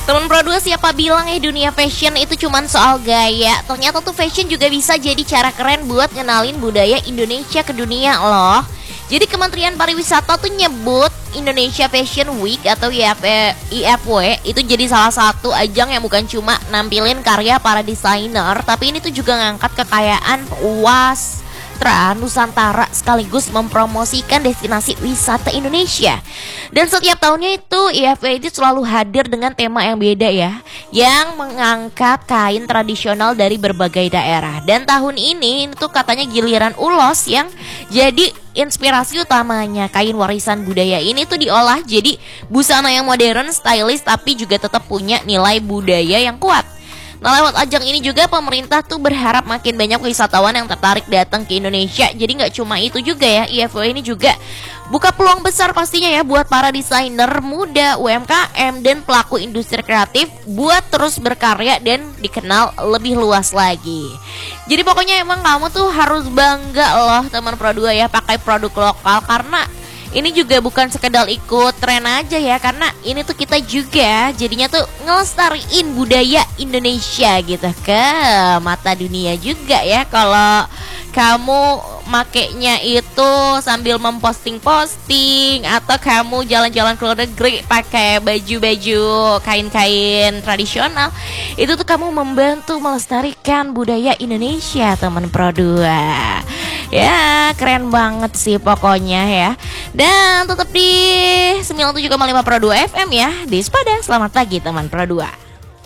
Temen Pro 2, siapa bilang dunia fashion itu cuman soal gaya. Ternyata tuh fashion juga bisa jadi cara keren buat ngenalin budaya Indonesia ke dunia loh. Jadi Kementerian Pariwisata tuh nyebut Indonesia Fashion Week atau IFW itu jadi salah satu ajang yang bukan cuma nampilin karya para desainer, tapi ini tuh juga ngangkat kekayaan wastra Nusantara sekaligus mempromosikan destinasi wisata Indonesia. Dan setiap tahunnya itu IFW itu selalu hadir dengan tema yang beda ya, yang mengangkat kain tradisional dari berbagai daerah. Dan tahun ini itu katanya giliran ulos yang jadi inspirasi utamanya. Kain warisan budaya ini tuh diolah jadi busana yang modern, stylish, tapi juga tetap punya nilai budaya yang kuat. Nah, lewat ajang ini juga pemerintah tuh berharap makin banyak wisatawan yang tertarik datang ke Indonesia. Jadi nggak cuma itu juga ya, IFW ini juga buka peluang besar pastinya ya buat para desainer muda, UMKM, dan pelaku industri kreatif buat terus berkarya dan dikenal lebih luas lagi. Jadi pokoknya emang kamu tuh harus bangga loh teman Pro 2 ya pakai produk lokal, karena ini juga bukan sekedar ikut tren aja ya, karena ini tuh kita juga jadinya tuh ngelestariin budaya Indonesia gitu ke mata dunia juga ya. Kalau kamu makainya itu sambil memposting-posting atau kamu jalan-jalan ke luar negeri pakai baju-baju kain-kain tradisional, itu tuh kamu membantu melestarikan budaya Indonesia teman Pro 2. Ya keren banget sih pokoknya ya. Dan tetap di 97,5 Pro 2 FM ya di Sepada. Selamat pagi teman Pro 2.